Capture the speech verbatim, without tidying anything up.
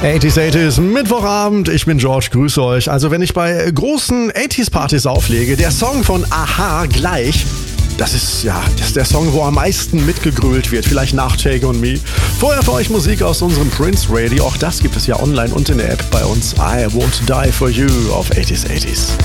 achtziger, achtziger, Mittwochabend, ich bin George, grüße euch. Also wenn ich bei großen achtziger-Partys auflege, der Song von a-ha gleich, das ist ja das ist der Song, wo am meisten mitgegrölt wird, vielleicht nach Take On Me. Vorher für euch Musik aus unserem Prince Radio, auch das gibt es ja online und in der App bei uns. I Won't Die For You auf achtziger, achtziger.